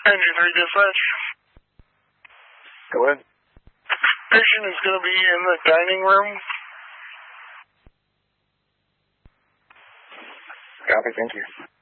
93 dispatch. Go ahead. Patient is going to be in the dining room. Copy, thank you.